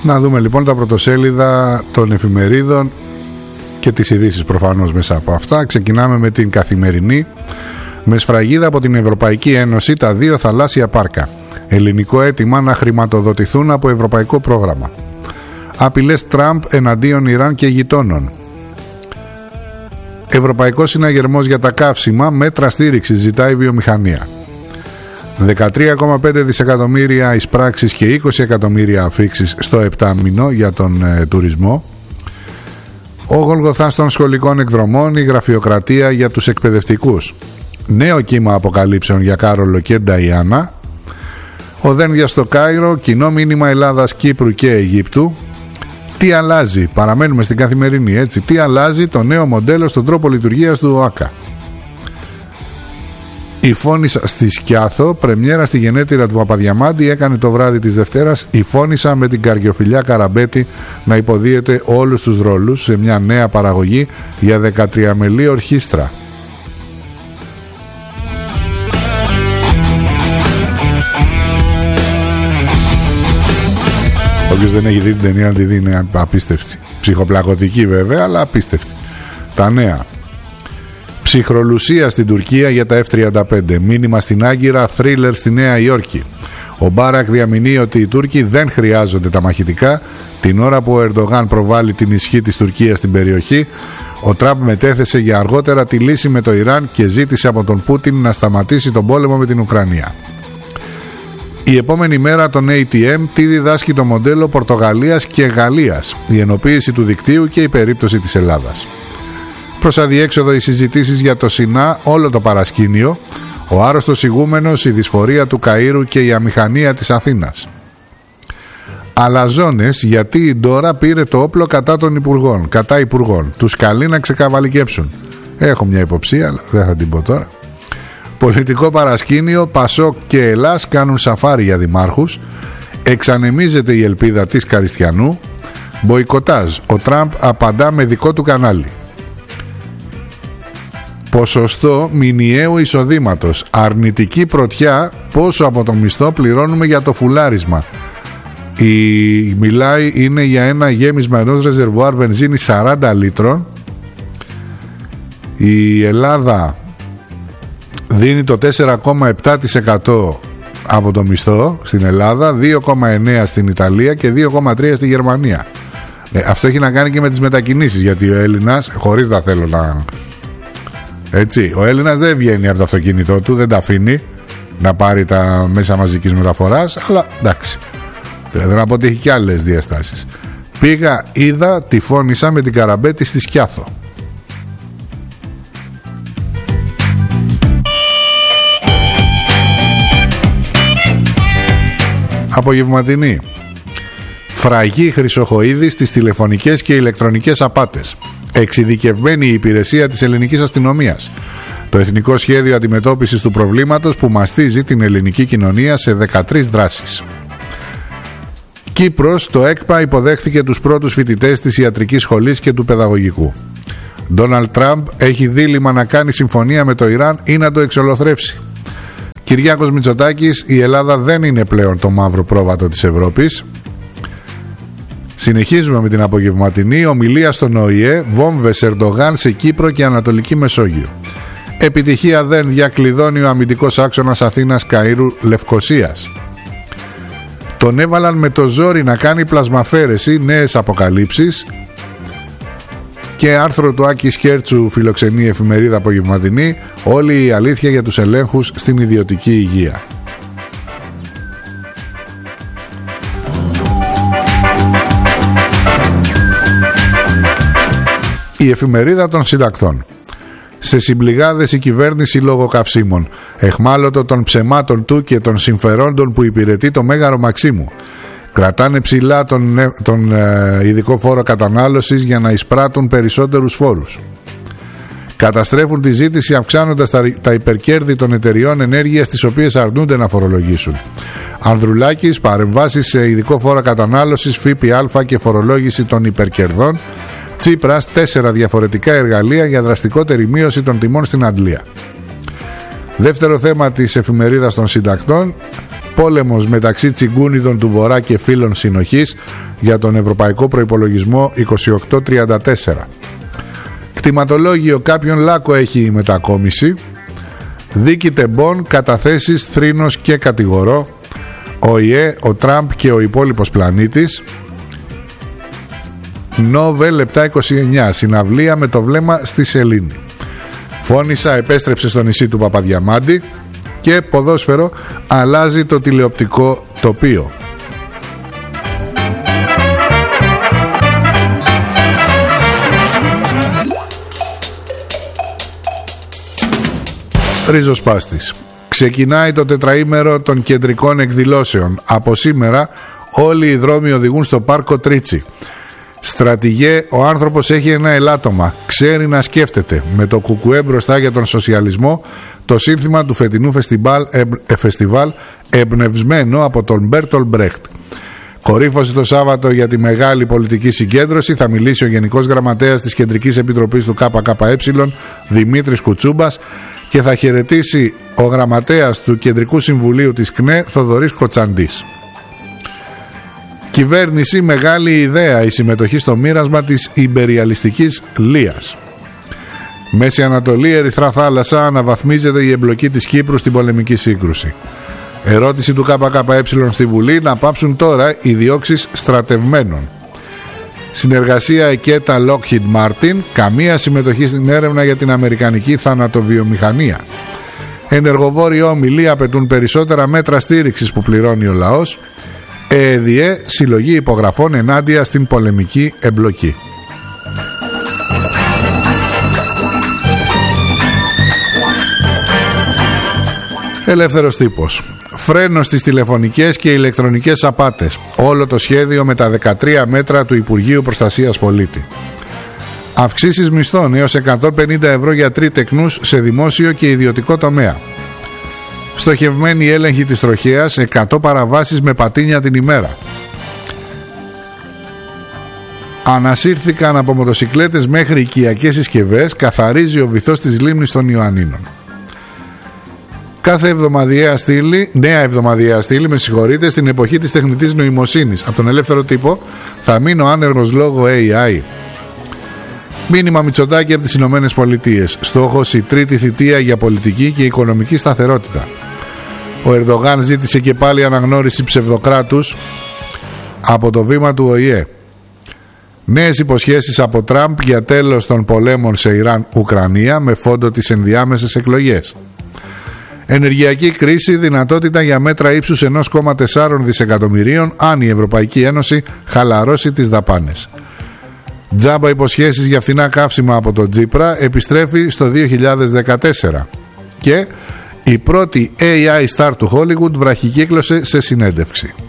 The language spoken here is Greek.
Να δούμε λοιπόν τα πρωτοσέλιδα των εφημερίδων και τις ειδήσεις προφανώς μέσα από αυτά. Ξεκινάμε με την Καθημερινή. Με σφραγίδα από την Ευρωπαϊκή Ένωση τα 2 θαλάσσια πάρκα. Ελληνικό αίτημα να χρηματοδοτηθούν από ευρωπαϊκό πρόγραμμα. Απειλές Τραμπ εναντίον Ιράν και γειτόνων. Ευρωπαϊκός συναγερμός για τα καύσιμα, μέτρα στήριξης ζητάει η βιομηχανία. 13,5 δισεκατομμύρια εισπράξεις και 20 εκατομμύρια αφήξεις στο επτάμηνο για τον τουρισμό. Ο Γολγοθάς των σχολικών εκδρομών, η γραφειοκρατία για τους εκπαιδευτικούς. Νέο κύμα αποκαλύψεων για Κάρολο και Νταϊάννα. Ο Δένδια στο Κάιρο, κοινό μήνυμα Ελλάδας, Κύπρου και Αιγύπτου. Τι αλλάζει, παραμένουμε στην Καθημερινή, έτσι. Τι αλλάζει το νέο μοντέλο στον τρόπο λειτουργίας του ΟΑΚΑ. Η Φώνησα στη Σκιάθο, πρεμιέρα στη γενέτειρα του Παπαδιαμάντη, έκανε το βράδυ της Δευτέρας η Φώνησα με την Καριοφιλιά Καραμπέτη να υποδίεται όλους τους ρόλους σε μια νέα παραγωγή για 13 μελή ορχήστρα. Όποιος δεν έχει δει την ταινία να τη δει, είναι απίστευτη. Ψυχοπλακωτική βέβαια, αλλά απίστευτη. Τα νέα. Ψυχρολουσία στην Τουρκία για τα F-35. Μήνυμα στην Άγκυρα, θρίλερ στη Νέα Υόρκη. Ο Μπάρακ διαμηνύει ότι οι Τούρκοι δεν χρειάζονται τα μαχητικά. Την ώρα που ο Ερντογάν προβάλλει την ισχύ της Τουρκίας στην περιοχή, ο Τραμπ μετέθεσε για αργότερα τη λύση με το Ιράν και ζήτησε από τον Πούτιν να σταματήσει τον πόλεμο με την Ουκρανία. Η επόμενη μέρα των ATM, τι διδάσκει το μοντέλο Πορτογαλίας και Γαλλίας, η ενοποίηση του δικτύου και η περίπτωση της Ελλάδας. Προς αδιέξοδο οι συζητήσεις για το ΣΥΝΑ, όλο το παρασκήνιο, ο άρρωστος ηγούμενος, η δυσφορία του Καΐρου και η αμηχανία της Αθήνας. Αλαζόνες γιατί η Ντόρα πήρε το όπλο κατά των υπουργών, κατά υπουργών. Τους καλεί να ξεκαβαλικέψουν. Έχω μια υποψία, αλλά δεν θα την πω τώρα. Πολιτικό παρασκήνιο, Πασόκ και Ελλάς κάνουν σαφάρι για δημάρχους. Εξανεμίζεται η ελπίδα της Καριστιανού. Μποϊκοτάζ, ο Τραμπ απαντά με δικό του κανάλι. Ποσοστό μηνιαίου εισοδήματος. Αρνητική πρωτιά, πόσο από το μισθό πληρώνουμε για το φουλάρισμα. Είναι για ένα γέμισμα ενός ρεζερβουάρ βενζίνη 40 λίτρων. Η Ελλάδα δίνει το 4,7% από το μισθό στην Ελλάδα, 2,9% στην Ιταλία και 2,3% στη Γερμανία. Αυτό έχει να κάνει και με τις μετακινήσεις, γιατί ο Έλληνας, χωρίς να θέλω να... Έτσι, ο Έλληνας δεν βγαίνει από το αυτοκίνητό του, δεν τα αφήνει να πάρει τα μέσα μαζικής μεταφοράς, αλλά εντάξει. Δηλαδή να πω ότι έχει και άλλες διαστάσεις. Πήγα, είδα, τη Φώνησα με την Καραμπέτη στη Σκιάθο. Απογευματινή. Φραγή Χρυσοχοΐδη στις τηλεφωνικές και ηλεκτρονικές απάτες. Εξειδικευμένη η υπηρεσία της ελληνικής αστυνομίας. Το Εθνικό Σχέδιο Αντιμετώπισης του Προβλήματος που μαστίζει την ελληνική κοινωνία σε 13 δράσεις. Κύπρος, το ΕΚΠΑ υποδέχθηκε τους πρώτους φοιτητές της ιατρικής σχολής και του παιδαγωγικού. Ντόναλντ Τραμπ έχει δίλημμα να κάνει συμφωνία με το Ιράν ή να το εξολοθρεύσει. Κυριάκος Μητσοτάκης, η Ελλάδα δεν είναι πλέον το μαύρο πρόβατο της Ευρώπης. Συνεχίζουμε με την απογευματινή ομιλία στον ΟΗΕ, βόμβες Ερντογάν σε Κύπρο και Ανατολική Μεσόγειο. Επιτυχία δεν διακλειδώνει ο αμυντικός άξονας Αθήνας Καΐρου Λευκοσίας. Τον έβαλαν με το ζόρι να κάνει πλασμαφέρεση, νέες αποκαλύψεις. Και άρθρο του Άκη Σκέρτσου φιλοξενεί η εφημερίδα απογευματινή, όλη η αλήθεια για τους ελέγχους στην ιδιωτική υγεία. Η εφημερίδα των συντακτών. Σε συμπληγάδες η κυβέρνηση λόγω καυσίμων. Εχμάλωτο των ψεμάτων του και των συμφερόντων που υπηρετεί το Μέγαρο Μαξίμου. Κρατάνε ψηλά τον ειδικό φόρο κατανάλωσης για να εισπράττουν περισσότερους φόρους. Καταστρέφουν τη ζήτηση αυξάνοντας τα υπερκέρδη των εταιριών ενέργειας τις οποίες αρνούνται να φορολογήσουν. Ανδρουλάκης, παρεμβάσεις σε ειδικό φόρο κατανάλωσης, ΦΠΑ και φορολόγηση των υπερκερδών. Τσίπρας, 4 διαφορετικά εργαλεία για δραστικότερη μείωση των τιμών στην Αντλία. Δεύτερο θέμα της εφημερίδας των συντακτών, πόλεμος μεταξύ τσιγκούνιδων του Βορρά και φίλων συνοχής για τον Ευρωπαϊκό Προϋπολογισμό 2834. Κτηματολόγιο κάποιον λάκκο έχει η μετακόμιση. Δίκη Τεμπών, καταθέσεις, θρήνος και κατηγορό. Ο ΙΕ, ο Τραμπ και ο υπόλοιπος πλανήτης. Νόβελ 729, συναυλία με το βλέμμα στη σελήνη. Φώνησα επέστρεψε στο νησί του Παπαδιαμάντη. Και ποδόσφαιρο, αλλάζει το τηλεοπτικό τοπίο. Ριζοσπάστης. Ξεκινάει το τετραήμερο των κεντρικών εκδηλώσεων. Από σήμερα όλοι οι δρόμοι οδηγούν στο πάρκο Τρίτσι. Στρατηγέ, ο άνθρωπος έχει ένα ελάττωμα. Ξέρει να σκέφτεται. Με το κουκουέ μπροστά για τον σοσιαλισμό, το σύνθημα του φετινού φεστιβάλ εμπνευσμένο από τον Μπέρτολ Μπρέχτ. Κορύφωση το Σάββατο για τη μεγάλη πολιτική συγκέντρωση. Θα μιλήσει ο Γενικός Γραμματέας της Κεντρικής Επιτροπής του ΚΚΕ, Δημήτρης Κουτσούμπας, και θα χαιρετήσει ο Γραμματέας του Κεντρικού Συμβουλίου της ΚΝΕ, Θοδωρής Κοτσαντής. Κυβέρνηση, μεγάλη ιδέα η συμμετοχή στο μοίρασμα της ιμπεριαλιστικής Λίας. Μέση Ανατολή, Ερυθρά Θάλασσα, αναβαθμίζεται η εμπλοκή της Κύπρου στην πολεμική σύγκρουση. Ερώτηση του ΚΚΕ στη Βουλή, να πάψουν τώρα οι διώξεις στρατευμένων. Συνεργασία ΕΚΕΤΑ Lockheed Martin, καμία συμμετοχή στην έρευνα για την αμερικανική θανατοβιομηχανία. Ενεργοβόροι όμιλοι απαιτούν περισσότερα μέτρα στήριξης που πληρώνει ο λαός. ΕΕΔΙΕ, συλλογή υπογραφών ενάντια στην πολεμική εμπλοκή. Ελεύθερος τύπος. Φρένο στις τηλεφωνικές και ηλεκτρονικές απάτες. Όλο το σχέδιο με τα 13 μέτρα του Υπουργείου Προστασίας Πολίτη. Αυξήσεις μισθών έως 150 ευρώ για τρίτεκνους σε δημόσιο και ιδιωτικό τομέα. Στοχευμένη έλεγχη της τροχέας, 100 παραβάσεις με πατίνια την ημέρα. Ανασύρθηκαν από μοτοσικλέτες μέχρι οικιακές συσκευές, καθαρίζει ο βυθός της λίμνης των Ιωαννίνων. Κάθε νέα εβδομαδιαία στήλη, στην εποχή της τεχνητής νοημοσύνης. Από τον Ελεύθερο Τύπο, θα μείνω άνεργος λόγω AI. Μήνυμα Μητσοτάκη από τις Ηνωμένες Πολιτείες. Στόχος η τρίτη θητεία για πολιτική και οικονομική σταθερότητα. Ο Ερντογάν ζήτησε και πάλι αναγνώριση ψευδοκράτους από το βήμα του ΟΗΕ. Νέες υποσχέσεις από Τραμπ για τέλος των πολέμων σε Ιράν-Ουκρανία με φόντο τις ενδιάμεσες εκλογές. Ενεργειακή κρίση, δυνατότητα για μέτρα ύψους 1,4 δισεκατομμυρίων αν η Ευρωπαϊκή Ένωση χαλαρώσει τις δαπάνες. Τζάμπα υποσχέσεις για φθηνά καύσιμα από τον Τσίπρα, επιστρέφει στο 2014. Και η πρώτη AI star του Hollywood βραχικύκλωσε σε συνέντευξη.